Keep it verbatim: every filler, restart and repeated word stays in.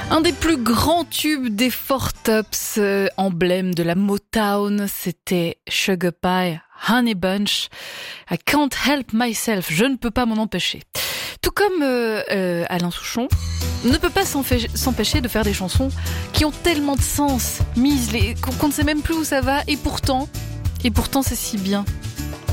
Un des plus grands tubes des Four Tops, euh, emblème de la Motown, c'était Sugar Pie, Honey Bunch. I can't help myself, je ne peux pas m'en empêcher. Tout comme euh, euh, Alain Souchon ne peut pas s'empêcher de faire des chansons qui ont tellement de sens, mises, les, qu'on ne sait même plus où ça va, et pourtant, et pourtant c'est si bien.